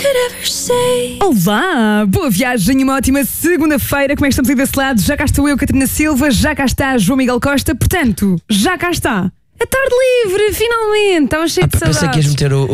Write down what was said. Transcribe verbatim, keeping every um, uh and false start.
Olá, boa viagem e uma ótima segunda-feira. Como é que estamos aí desse lado? Já cá estou eu, Catarina Silva, já cá está João Miguel Costa. Portanto, já cá está a tarde livre, finalmente. Estava cheio Ah, de saudades. pensei que ias meter o,